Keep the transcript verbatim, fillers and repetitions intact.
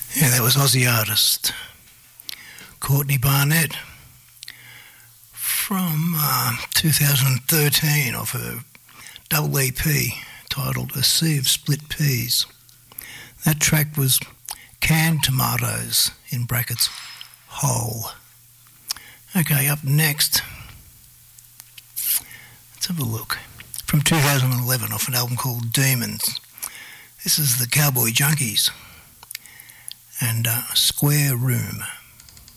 Yeah, that was Aussie artist Courtney Barnett from uh, two thousand thirteen off her double E P titled A Sea of Split Peas. That track was Canned Tomatoes, in brackets, whole. Okay, up next, let's have a look. From two thousand eleven off an album called Demons. This is the Cowboy Junkies and uh, Square Room.